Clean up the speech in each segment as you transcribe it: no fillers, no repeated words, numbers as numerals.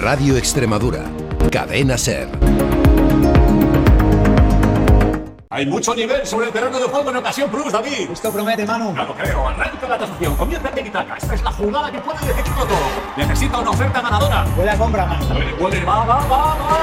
Radio Extremadura. Cadena SER. Hay mucho nivel sobre el terreno de juego en Ocasión Plus, David. Esto promete, Manu. Ya lo creo. Arranca la tasación. Comienza el Itaca. Esta es la jugada que puede decidirlo todo. Necesita una oferta ganadora. Buena compra, Manu. Puede. Va.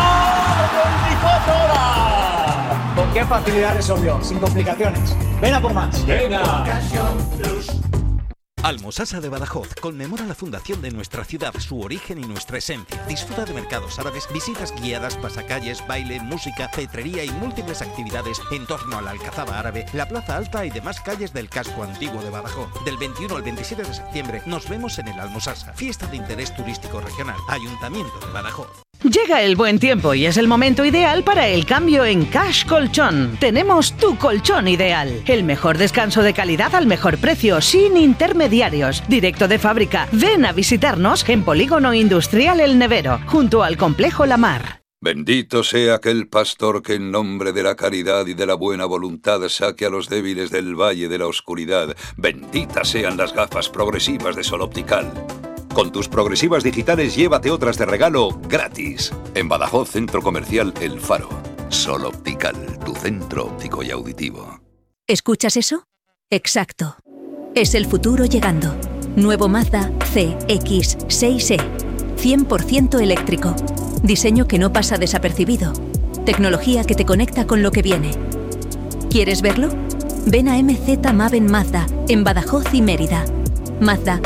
¡Y 24 horas! ¿Con qué facilidad resolvió? Sin complicaciones. Ven a por más. Venga. Ocasión Plus. Almosasa de Badajoz conmemora la fundación de nuestra ciudad, su origen y nuestra esencia. Disfruta de mercados árabes, visitas guiadas, pasacalles, baile, música, cetrería y múltiples actividades en torno a la Alcazaba Árabe, la Plaza Alta y demás calles del casco antiguo de Badajoz. Del 21 al 27 de septiembre nos vemos en el Almosasa, fiesta de interés turístico regional, Ayuntamiento de Badajoz. Llega el buen tiempo y es el momento ideal para el cambio en Cash Colchón. Tenemos tu colchón ideal. El mejor descanso de calidad al mejor precio, sin intermediarios. Directo de fábrica. Ven a visitarnos en Polígono Industrial El Nevero, junto al Complejo La Mar. Bendito sea aquel pastor que en nombre de la caridad y de la buena voluntad saque a los débiles del valle de la oscuridad. Benditas sean las gafas progresivas de Sol Optical. Con tus progresivas digitales llévate otras de regalo gratis. En Badajoz, Centro Comercial El Faro. Sol Optical, tu centro óptico y auditivo. ¿Escuchas eso? Exacto. Es el futuro llegando. Nuevo Mazda CX-6e. 100% eléctrico. Diseño que no pasa desapercibido. Tecnología que te conecta con lo que viene. ¿Quieres verlo? Ven a MZ Maven Mazda, en Badajoz y Mérida. Mazda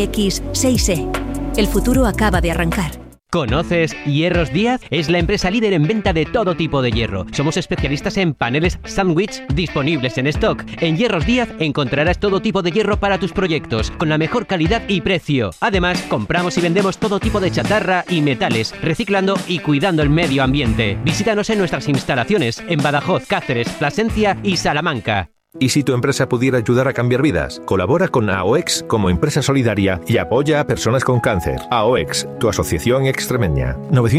CX-6e. El futuro acaba de arrancar. ¿Conoces Hierros Díaz? Es la empresa líder en venta de todo tipo de hierro. Somos especialistas en paneles sándwich disponibles en stock. En Hierros Díaz encontrarás todo tipo de hierro para tus proyectos, con la mejor calidad y precio. Además, compramos y vendemos todo tipo de chatarra y metales, reciclando y cuidando el medio ambiente. Visítanos en nuestras instalaciones en Badajoz, Cáceres, Plasencia y Salamanca. ¿Y si tu empresa pudiera ayudar a cambiar vidas? Colabora con AOEX como empresa solidaria y apoya a personas con cáncer. AOEX, tu asociación extremeña.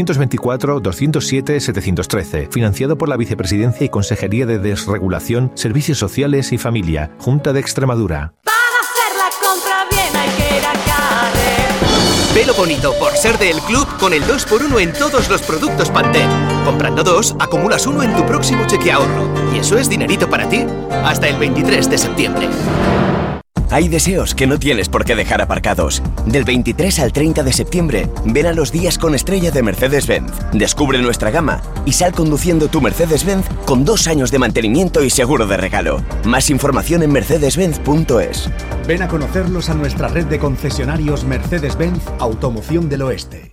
924-207-713. Financiado por la Vicepresidencia y Consejería de Desregulación, Servicios Sociales y Familia. Junta de Extremadura. Para hacer la compra bien hay que ir a Carrer. Velo bonito por ser del club con el 2x1 en todos los productos Pantene. Comprando 2, acumulas 1 en tu próximo cheque ahorro. Y eso es dinerito para ti. Hasta el 23 de septiembre. Hay deseos que no tienes por qué dejar aparcados. Del 23 al 30 de septiembre, ven a los días con estrella de Mercedes-Benz. Descubre nuestra gama y sal conduciendo tu Mercedes-Benz con 2 años de mantenimiento y seguro de regalo. Más información en mercedes-benz.es. Ven a conocerlos a nuestra red de concesionarios Mercedes-Benz Automoción del Oeste.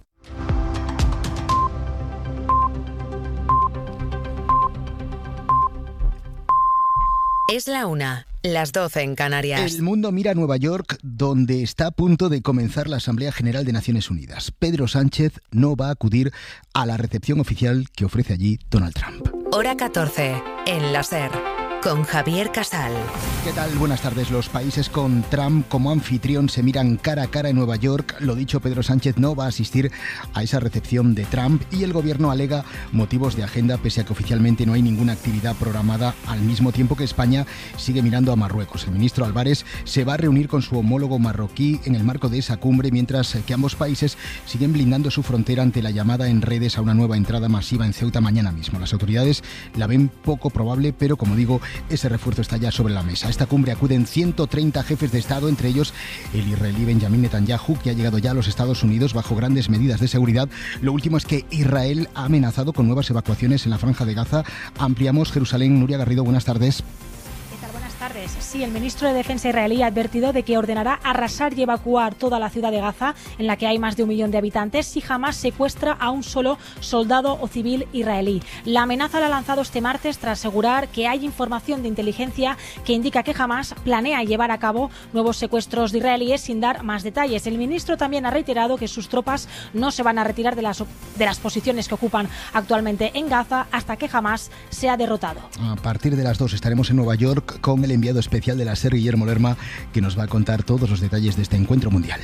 Es la 1, las 12 en Canarias. El mundo mira a Nueva York, donde está a punto de comenzar la Asamblea General de Naciones Unidas. Pedro Sánchez no va a acudir a la recepción oficial que ofrece allí Donald Trump. Hora 14, en la SER, con Javier Casal. ¿Qué tal? Buenas tardes. Los países con Trump como anfitrión se miran cara a cara en Nueva York. Lo dicho, Pedro Sánchez no va a asistir a esa recepción de Trump y el gobierno alega motivos de agenda pese a que oficialmente no hay ninguna actividad programada, al mismo tiempo que España sigue mirando a Marruecos. El ministro Álvarez se va a reunir con su homólogo marroquí en el marco de esa cumbre, mientras que ambos países siguen blindando su frontera ante la llamada en redes a una nueva entrada masiva en Ceuta mañana mismo. Las autoridades la ven poco probable, pero como digo, ese refuerzo está ya sobre la mesa. A esta cumbre acuden 130 jefes de Estado, entre ellos el israelí Benjamin Netanyahu, que ha llegado ya a los Estados Unidos bajo grandes medidas de seguridad. Lo último es que Israel ha amenazado con nuevas evacuaciones en la Franja de Gaza. Ampliamos Jerusalén. Nuria Garrido, buenas tardes. Sí, el ministro de Defensa israelí ha advertido de que ordenará arrasar y evacuar toda la ciudad de Gaza, en la que hay más de 1 millón de habitantes, si Hamás secuestra a un solo soldado o civil israelí. La amenaza la ha lanzado este martes tras asegurar que hay información de inteligencia que indica que Hamás planea llevar a cabo nuevos secuestros de israelíes sin dar más detalles. El ministro también ha reiterado que sus tropas no se van a retirar de las posiciones que ocupan actualmente en Gaza hasta que Hamás sea derrotado. A partir de las 2 estaremos en Nueva York con el enviado especial de la SER, Guillermo Lerma, que nos va a contar todos los detalles de este encuentro mundial.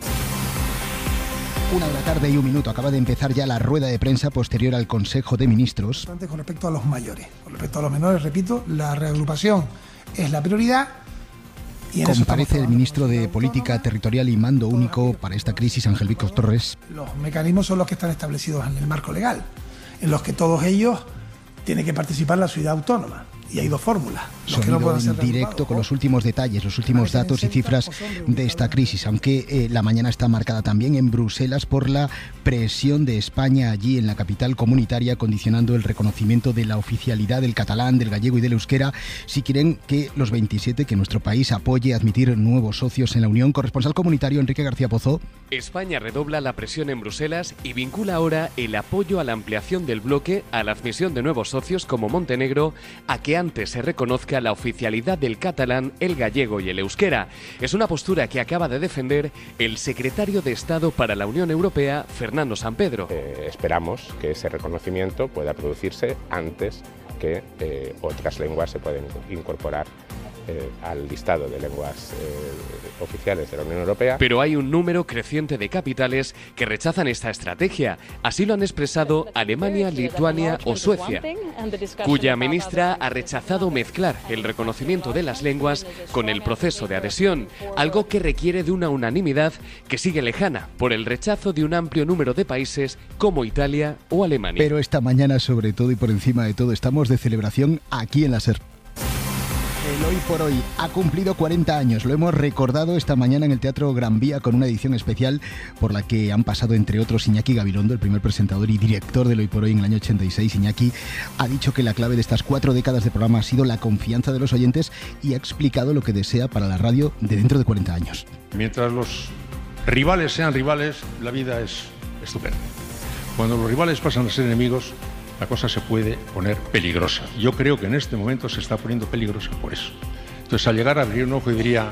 1:01 PM. Acaba de empezar ya la rueda de prensa posterior al Consejo de Ministros. Con respecto a los mayores, con respecto a los menores, repito, la reagrupación es la prioridad Comparece el ministro de Política Territorial y Mando Único para esta crisis, Ángel Víctor Torres. Los mecanismos son los que están establecidos en el marco legal, en los que todos ellos tienen que participar la ciudad autónoma. Y hay dos fórmulas. Sonido en directo con los últimos detalles, los últimos datos y cifras de esta crisis, aunque la mañana está marcada también en Bruselas por la presión de España allí en la capital comunitaria, condicionando el reconocimiento de la oficialidad del catalán, del gallego y del euskera, si quieren que los 27, que nuestro país apoye admitir nuevos socios en la Unión. Corresponsal comunitario Enrique García Pozo. España redobla la presión en Bruselas y vincula ahora el apoyo a la ampliación del bloque a la admisión de nuevos socios como Montenegro, a que antes se reconozca la oficialidad del catalán, el gallego y el euskera. Es una postura que acaba de defender el secretario de Estado para la Unión Europea, Fernando Sampedro. Esperamos que ese reconocimiento pueda producirse antes que otras lenguas se pueden incorporar al listado de lenguas oficiales de la Unión Europea. Pero hay un número creciente de capitales que rechazan esta estrategia. Así lo han expresado Alemania, Lituania o Suecia, cuya ministra ha rechazado mezclar el reconocimiento de las lenguas con el proceso de adhesión, algo que requiere de una unanimidad que sigue lejana por el rechazo de un amplio número de países como Italia o Alemania. Pero esta mañana, sobre todo y por encima de todo, estamos de celebración aquí en la SER. El Hoy por Hoy ha cumplido 40 años. Lo hemos recordado esta mañana en el Teatro Gran Vía con una edición especial por la que han pasado, entre otros, Iñaki Gabilondo, el primer presentador y director del Hoy por Hoy en el año 86. Iñaki ha dicho que la clave de estas 4 décadas de programa ha sido la confianza de los oyentes y ha explicado lo que desea para la radio de dentro de 40 años. Mientras los rivales sean rivales, la vida es estupenda. Cuando los rivales pasan a ser enemigos, la cosa se puede poner peligrosa. Yo creo que en este momento se está poniendo peligrosa por eso. Entonces, al llegar a abrir un ojo y diría,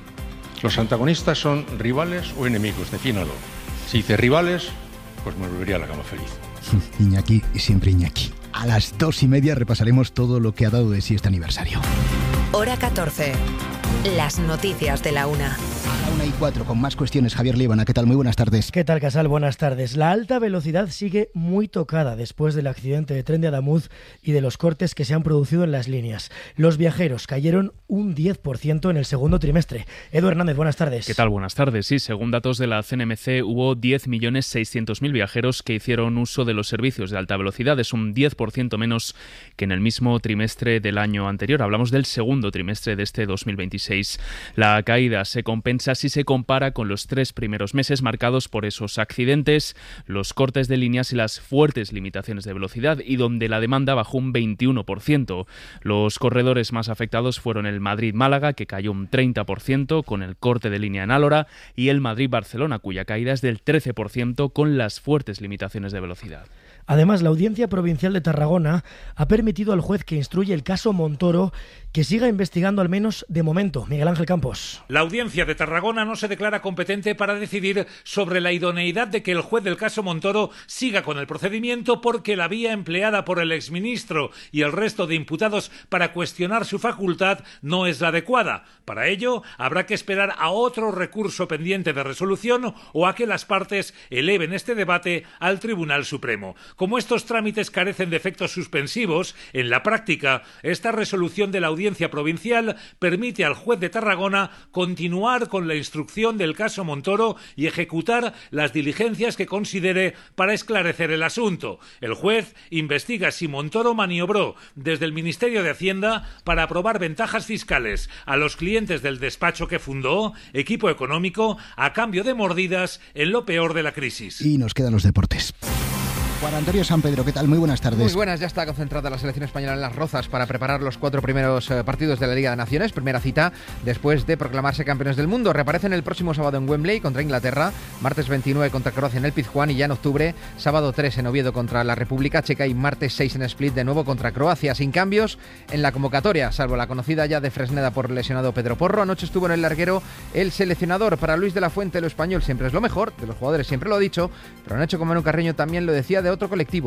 ¿los antagonistas son rivales o enemigos? Defínalo. Si dice rivales, pues me volvería a la cama feliz. Iñaki y siempre Iñaki. A las 2:30 repasaremos todo lo que ha dado de sí este aniversario. Hora 14. Las noticias de la 1. A la 1:04 con más cuestiones. Javier Líbana, ¿qué tal? Muy buenas tardes. ¿Qué tal, Casal? Buenas tardes. La alta velocidad sigue muy tocada después del accidente de tren de Adamuz y de los cortes que se han producido en las líneas. Los viajeros cayeron un 10% en el segundo trimestre. Edu Hernández, buenas tardes. ¿Qué tal? Buenas tardes. Sí, según datos de la CNMC, hubo 10.600.000 viajeros que hicieron uso de los servicios de alta velocidad. Es un 10% menos que en el mismo trimestre del año anterior. Hablamos del segundo trimestre de este 2026. La caída se compensa si se compara con los 3 primeros meses marcados por esos accidentes, los cortes de líneas y las fuertes limitaciones de velocidad, y donde la demanda bajó un 21%. Los corredores más afectados fueron el Madrid-Málaga, que cayó un 30% con el corte de línea en Álora, y el Madrid-Barcelona, cuya caída es del 13% con las fuertes limitaciones de velocidad. Además, la Audiencia Provincial de Tarragona ha permitido al juez que instruye el caso Montoro que siga investigando, al menos de momento. Miguel Ángel Campos. La Audiencia de Tarragona no se declara competente para decidir sobre la idoneidad de que el juez del caso Montoro siga con el procedimiento, porque la vía empleada por el exministro y el resto de imputados para cuestionar su facultad no es la adecuada. Para ello, habrá que esperar a otro recurso pendiente de resolución o a que las partes eleven este debate al Tribunal Supremo. Como estos trámites carecen de efectos suspensivos, en la práctica, esta resolución de la Audiencia Provincial permite al juez de Tarragona continuar con la instrucción del caso Montoro y ejecutar las diligencias que considere para esclarecer el asunto. El juez investiga si Montoro maniobró desde el Ministerio de Hacienda para aprobar ventajas fiscales a los clientes del despacho que fundó, Equipo Económico, a cambio de mordidas en lo peor de la crisis. Y nos quedan los deportes. Juan Antonio Sampedro, ¿qué tal? Muy buenas tardes. Muy buenas, ya está concentrada la selección española en Las Rozas para preparar los 4 primeros partidos de la Liga de Naciones. Primera cita después de proclamarse campeones del mundo. Reaparecen el próximo sábado en Wembley contra Inglaterra, martes 29 contra Croacia en el Pizjuán, y ya en octubre, sábado 3 en Oviedo contra la República Checa y martes 6 en Split de nuevo contra Croacia. Sin cambios en la convocatoria, salvo la conocida ya de Fresneda por lesionado Pedro Porro. Anoche estuvo en el larguero el seleccionador. Para Luis de la Fuente, lo español siempre es lo mejor, de los jugadores siempre lo ha dicho, pero Nacho Comeno Carreño también lo decía de otro colectivo.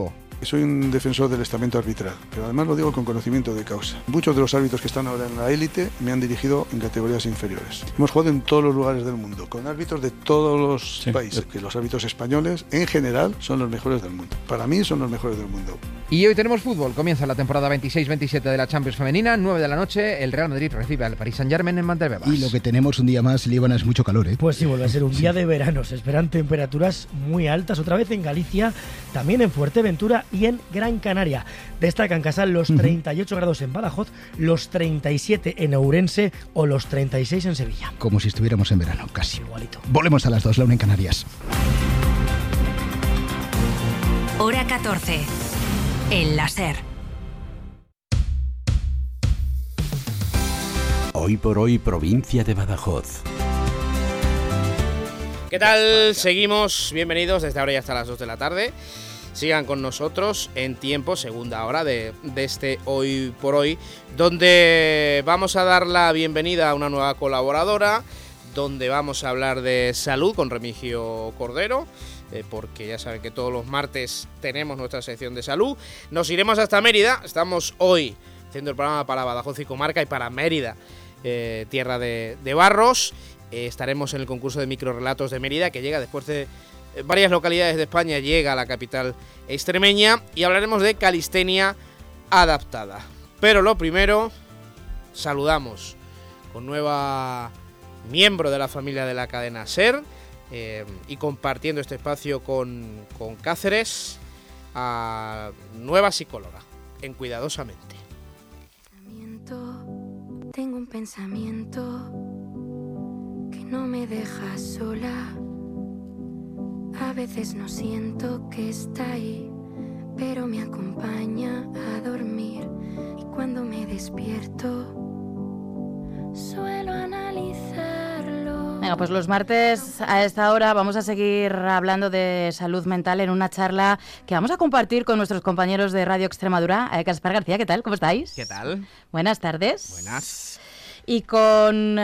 Soy un defensor del estamento arbitral, pero además lo digo con conocimiento de causa. Muchos de los árbitros que están ahora en la élite me han dirigido en categorías inferiores. Hemos jugado en todos los lugares del mundo, con árbitros de todos los países, que los árbitros españoles en general son los mejores del mundo. Para mí son los mejores del mundo. Y hoy tenemos fútbol. Comienza la temporada 26-27 de la Champions femenina. 9 de la noche, el Real Madrid recibe al Paris Saint-Germain en Mantebebas. Y lo que tenemos un día más, Líbana, es mucho calor, ¿eh? Pues sí, vuelve a ser un día de verano. Se esperan temperaturas muy altas, otra vez en Galicia, también en Fuerteventura y en Gran Canaria. Destacan Casal los 38 grados en Badajoz, los 37 en Ourense o los 36 en Sevilla. Como si estuviéramos en verano, casi. Igualito. Volvemos a las 2, la 1 en Canarias. Hora 14. El láser. Hoy por hoy, provincia de Badajoz. ¿Qué tal? Seguimos, bienvenidos desde ahora y hasta las 2 de la tarde. Sigan con nosotros en tiempo, segunda hora de este Hoy por Hoy, donde vamos a dar la bienvenida a una nueva colaboradora, donde vamos a hablar de salud con Remigio Cordero, porque ya saben que todos los martes tenemos nuestra sección de salud. Nos iremos hasta Mérida, estamos hoy haciendo el programa para Badajoz y Comarca y para Mérida, tierra de barros. Estaremos en el concurso de microrrelatos de Mérida, que llega después de varias localidades de España, llega a la capital extremeña, y hablaremos de calistenia adaptada. Pero lo primero, saludamos con nueva miembro de la familia de la cadena SER, y compartiendo este espacio con Cáceres, a nueva psicóloga en Cuidadosamente. Tengo un pensamiento que no me deja sola. A veces no siento que está ahí, pero me acompaña a dormir. Y cuando me despierto, suelo analizarlo. Venga, pues los martes a esta hora vamos a seguir hablando de salud mental en una charla que vamos a compartir con nuestros compañeros de Radio Extremadura. Gaspar García, ¿qué tal? ¿Cómo estáis? ¿Qué tal? Buenas tardes. Buenas. Y con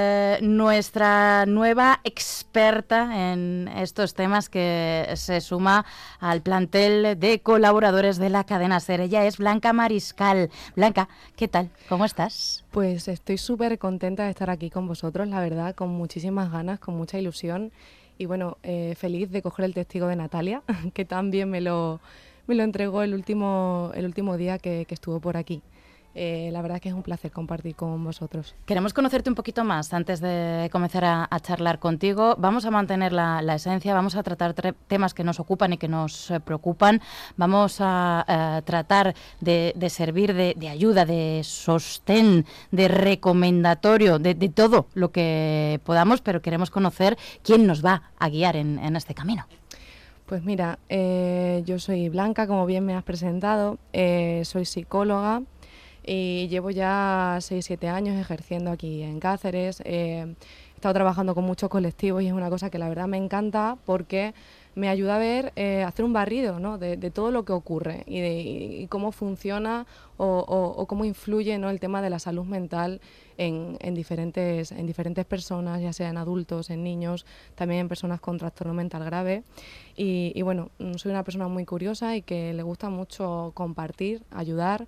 nuestra nueva experta en estos temas, que se suma al plantel de colaboradores de la cadena SER. Ella es Blanca Mariscal. Blanca, ¿qué tal? ¿Cómo estás? Pues estoy súper contenta de estar aquí con vosotros, la verdad, con muchísimas ganas, con mucha ilusión. Y bueno, feliz de coger el testigo de Natalia, que también me lo entregó el último día que estuvo por aquí. La verdad es que es un placer compartir con vosotros. Queremos conocerte un poquito más antes de comenzar a charlar contigo. Vamos a mantener la esencia, vamos a tratar temas que nos ocupan y que nos preocupan. Vamos a tratar de servir de ayuda, de sostén, de recomendatorio, de todo lo que podamos, pero queremos conocer quién nos va a guiar en este camino. Pues mira, yo soy Blanca, como bien me has presentado, soy psicóloga. Y llevo ya 6-7 años ejerciendo aquí en Cáceres. He estado trabajando con muchos colectivos y es una cosa que la verdad me encanta porque me ayuda a ver, hacer un barrido, ¿no? de todo lo que ocurre y cómo funciona o cómo influye, ¿no? el tema de la salud mental en diferentes personas, ya sea en adultos, en niños, también en personas con trastorno mental grave. Y bueno, soy una persona muy curiosa y que le gusta mucho compartir, ayudar.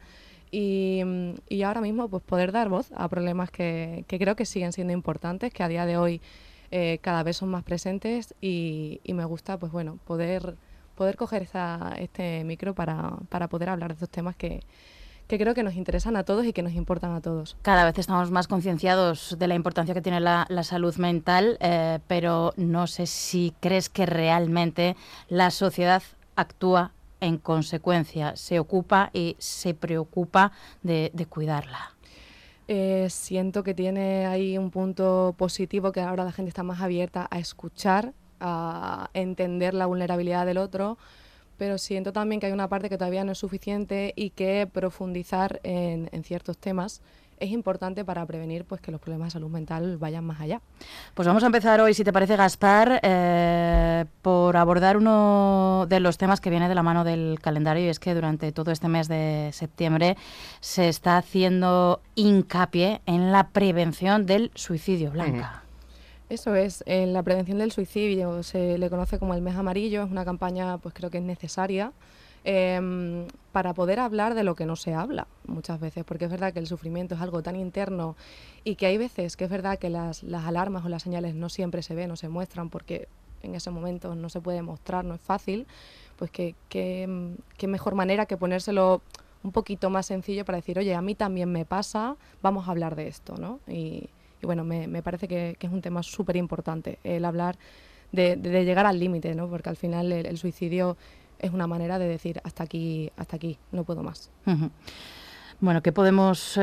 Y ahora mismo pues poder dar voz a problemas que creo que siguen siendo importantes, que a día de hoy cada vez son más presentes y me gusta pues bueno poder coger este micro para poder hablar de estos temas que creo que nos interesan a todos y que nos importan a todos. Cada vez estamos más concienciados de la importancia que tiene la salud mental, pero no sé si crees que realmente la sociedad actúa en consecuencia, se ocupa y se preocupa de cuidarla. Siento que tiene ahí un punto positivo, que ahora la gente está más abierta a escuchar, a entender la vulnerabilidad del otro, pero siento también que hay una parte que todavía no es suficiente y que profundizar en ciertos temas es importante para prevenir pues que los problemas de salud mental vayan más allá. Pues vamos a empezar hoy, si te parece, Gaspar, por abordar uno de los temas que viene de la mano del calendario, y es que durante todo este mes de septiembre se está haciendo hincapié en la prevención del suicidio, Blanca. Eso es, en la prevención del suicidio se le conoce como el mes amarillo, es una campaña pues creo que es necesaria. para poder hablar de lo que no se habla muchas veces, porque es verdad que el sufrimiento es algo tan interno y que hay veces que es verdad que las alarmas o las señales no siempre se ven o se muestran porque en ese momento no se puede mostrar, no es fácil, pues qué mejor manera que ponérselo un poquito más sencillo para decir, oye, a mí también me pasa, vamos a hablar de esto, ¿no? Y bueno, me parece que es un tema súper importante el hablar de llegar al límite, ¿no? Porque al final el suicidio es una manera de decir hasta aquí, no puedo más. Bueno, ¿qué podemos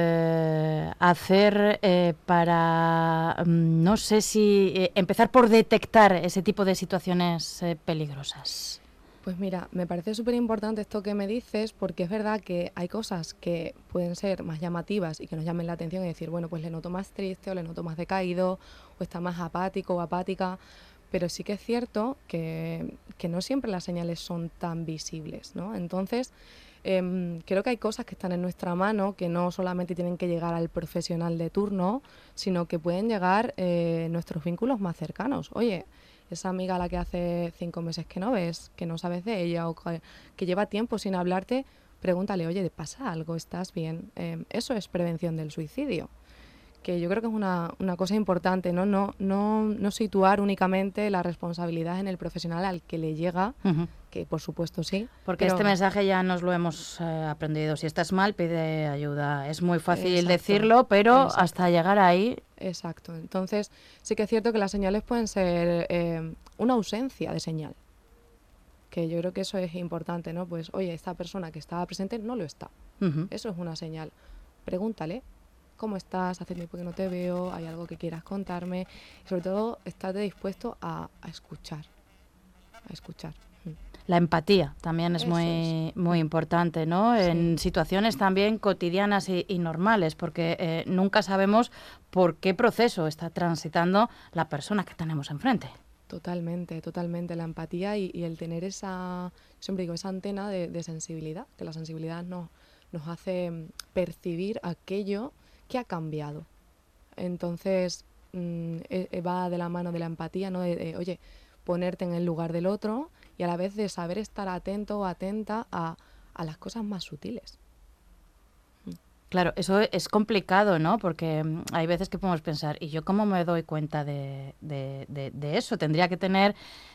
hacer para, no sé si empezar por detectar ese tipo de situaciones peligrosas? Pues mira, me parece súper importante esto que me dices, porque es verdad que hay cosas que pueden ser más llamativas y que nos llamen la atención y decir, bueno, pues le noto más triste o le noto más decaído o está más apático o apática, pero sí que es cierto que no siempre las señales son tan visibles, ¿no? Entonces, creo que hay cosas que están en nuestra mano que no solamente tienen que llegar al profesional de turno, sino que pueden llegar nuestros vínculos más cercanos. Oye, esa amiga a la que hace 5 meses que no ves, que no sabes de ella o que lleva tiempo sin hablarte, pregúntale, oye, ¿te pasa algo? ¿Estás bien? Eso es prevención del suicidio, que yo creo que es una cosa importante, ¿no? No situar únicamente la responsabilidad en el profesional al que le llega, que por supuesto sí. Porque este mensaje ya nos lo hemos aprendido. Si estás mal, pide ayuda. Es muy fácil decirlo, pero hasta llegar ahí... Exacto. Entonces, sí que es cierto que las señales pueden ser una ausencia de señal. Que yo creo que eso es importante, ¿no? Pues, oye, esta persona que estaba presente no lo está. Eso es una señal. Pregúntale. ¿Cómo estás? Hace tiempo que no te veo, ¿hay algo que quieras contarme? Y sobre todo, estate dispuesto a escuchar. A escuchar. La empatía también es muy importante, ¿no? Sí. En situaciones también cotidianas y normales, porque nunca sabemos por qué proceso está transitando la persona que tenemos enfrente. Totalmente, totalmente. La empatía y el tener esa, siempre digo, esa antena de sensibilidad, que la sensibilidad nos hace percibir aquello que ha cambiado. Entonces, va de la mano de la empatía, ¿no? Oye, ponerte en el lugar del otro y a la vez de saber estar atento o atenta a las cosas más sutiles. Claro, eso es complicado, ¿no? Porque hay veces que podemos pensar, ¿y yo cómo me doy cuenta de eso? Tendría que tener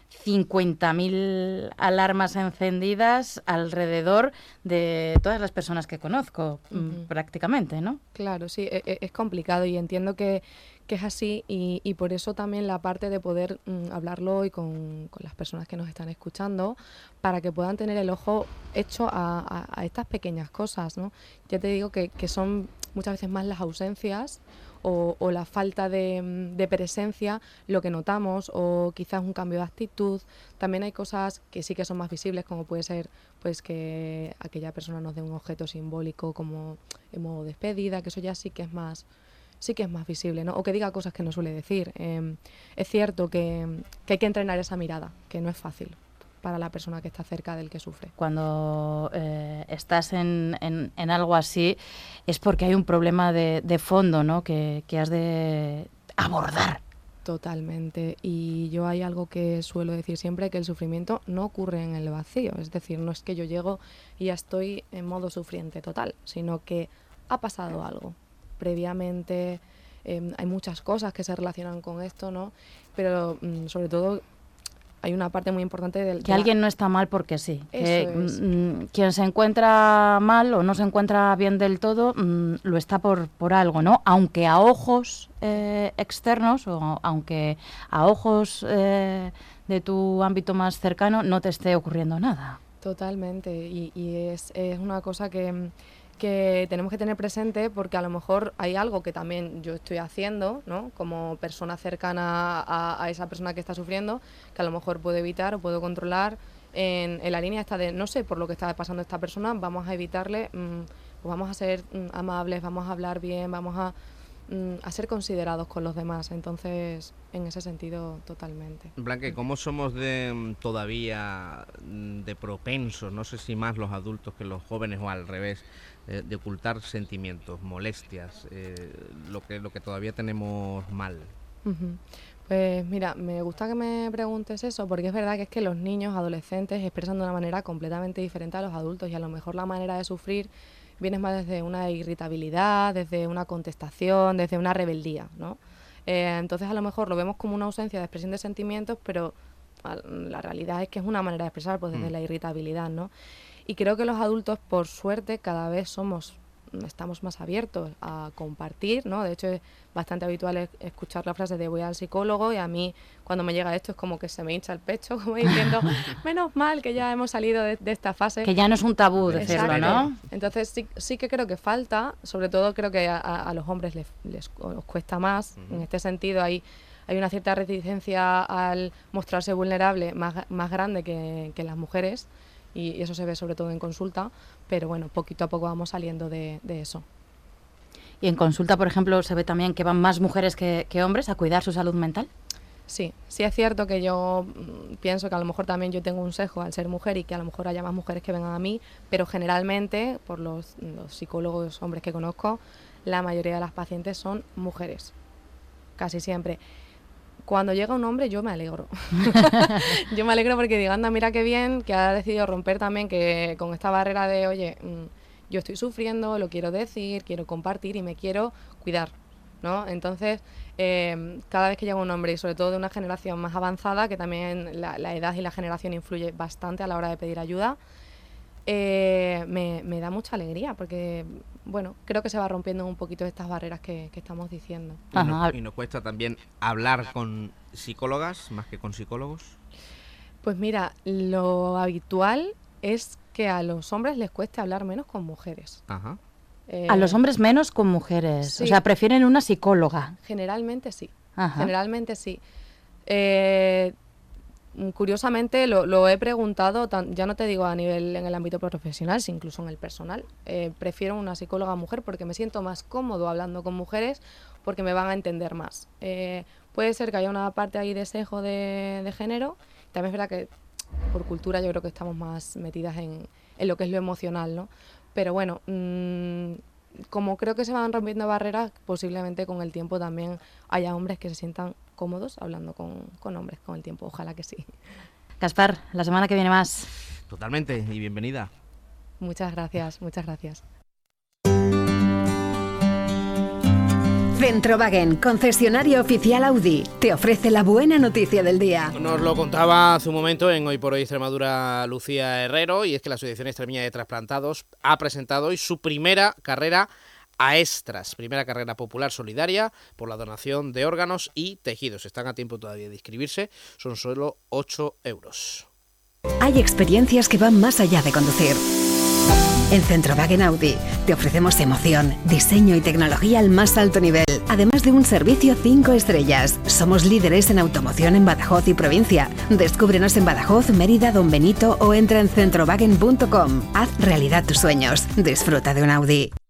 50.000 alarmas encendidas alrededor de todas las personas que conozco, prácticamente, ¿no? Claro, sí, es complicado y entiendo que es así y por eso también la parte de poder hablarlo hoy con las personas que nos están escuchando para que puedan tener el ojo hecho a estas pequeñas cosas, ¿no? Ya te digo que son muchas veces más las ausencias o la falta de presencia lo que notamos o quizás un cambio de actitud. También hay cosas que sí que son más visibles, como puede ser pues que aquella persona nos dé un objeto simbólico como en modo despedida, que eso ya sí que es más visible, ¿no? O que diga cosas que no suele decir. Es cierto que hay que entrenar esa mirada, que no es fácil para la persona que está cerca del que sufre. Cuando estás en algo así es porque hay un problema de fondo, ¿no? Que has de abordar. Totalmente. Y yo hay algo que suelo decir siempre, que el sufrimiento no ocurre en el vacío. Es decir, no es que yo llego y ya estoy en modo sufriente total, sino que ha pasado algo previamente. Hay muchas cosas que se relacionan con esto, ¿no? Pero sobre todo hay una parte muy importante del... Que alguien no está mal porque sí. Que quien se encuentra mal o no se encuentra bien del todo, lo está por algo, ¿no? Aunque a ojos externos o aunque a ojos de tu ámbito más cercano no te esté ocurriendo nada. Totalmente. Y es una cosa que tenemos que tener presente porque a lo mejor hay algo que también yo estoy haciendo, ¿no? Como persona cercana a esa persona que está sufriendo, que a lo mejor puedo evitar o puedo controlar en la línea esta de no sé por lo que está pasando esta persona, vamos a evitarle, pues vamos a ser amables, vamos a hablar bien, vamos a ser considerados con los demás. Entonces, en ese sentido, totalmente. Blanca, ¿y cómo somos todavía de propensos, no sé si más los adultos que los jóvenes o al revés, de ocultar sentimientos, molestias, lo que todavía tenemos mal? Pues mira, me gusta que me preguntes eso, porque es verdad que es que los niños, adolescentes, expresan de una manera completamente diferente a los adultos, y a lo mejor la manera de sufrir viene más desde una irritabilidad, desde una contestación, desde una rebeldía, ¿no? Entonces a lo mejor lo vemos como una ausencia de expresión de sentimientos, pero la realidad es que es una manera de expresar, pues desde la irritabilidad, ¿no? Y creo que los adultos, por suerte, cada vez estamos más abiertos a compartir, ¿no? De hecho, es bastante habitual escuchar la frase de voy al psicólogo, y a mí cuando me llega esto es como que se me hincha el pecho, como diciendo, menos mal que ya hemos salido de esta fase. Que ya no es un tabú decirlo, ¿no? Entonces sí que creo que falta, sobre todo creo que a los hombres les cuesta más. En este sentido hay una cierta reticencia al mostrarse vulnerable más grande que las mujeres, y eso se ve sobre todo en consulta, pero bueno, poquito a poco vamos saliendo de eso. ¿Y en consulta, por ejemplo, se ve también que van más mujeres que hombres a cuidar su salud mental? Sí es cierto que yo pienso que a lo mejor también yo tengo un sesgo al ser mujer y que a lo mejor haya más mujeres que vengan a mí, pero generalmente, por los psicólogos hombres que conozco, la mayoría de las pacientes son mujeres, casi siempre. Cuando llega un hombre yo me alegro. Yo me alegro porque digo, anda, mira qué bien que ha decidido romper también que con esta barrera de, oye, yo estoy sufriendo, lo quiero decir, quiero compartir y me quiero cuidar, ¿no? Entonces, cada vez que llega un hombre, y sobre todo de una generación más avanzada, que también la edad y la generación influye bastante a la hora de pedir ayuda, me da mucha alegría porque, bueno, creo que se va rompiendo un poquito estas barreras que estamos diciendo. ¿Y nos cuesta también hablar con psicólogas más que con psicólogos? Pues mira, lo habitual es que a los hombres les cueste hablar menos con mujeres. Ajá. A los hombres menos con mujeres. Sí. O sea, prefieren una psicóloga. Generalmente sí. Ajá. Generalmente sí. Curiosamente lo he preguntado, ya no te digo a nivel en el ámbito profesional, sino incluso en el personal. Prefiero una psicóloga mujer porque me siento más cómodo hablando con mujeres, porque me van a entender más. Puede ser que haya una parte ahí de sesgo de género. También es verdad que por cultura yo creo que estamos más metidas en lo que es lo emocional, ¿no? Pero bueno, como creo que se van rompiendo barreras, posiblemente con el tiempo también haya hombres que se sientan cómodos hablando con hombres con el tiempo, ojalá que sí. Gaspar, la semana que viene más. Totalmente, y bienvenida. Muchas gracias, muchas gracias. Centrowagen, concesionario oficial Audi, te ofrece la buena noticia del día. Nos lo contaba hace un momento en Hoy por Hoy Extremadura Lucía Herrero, y es que la Asociación Extremeña de Trasplantados ha presentado hoy su primera carrera AESTRAS, primera carrera popular solidaria por la donación de órganos y tejidos. Están a tiempo todavía de inscribirse, son solo 8 euros. Hay experiencias que van más allá de conducir. En Centrowagen Audi te ofrecemos emoción, diseño y tecnología al más alto nivel, además de un servicio 5 estrellas. Somos líderes en automoción en Badajoz y provincia. Descúbrenos en Badajoz, Mérida, Don Benito o entra en centrowagen.com. Haz realidad tus sueños. Disfruta de un Audi.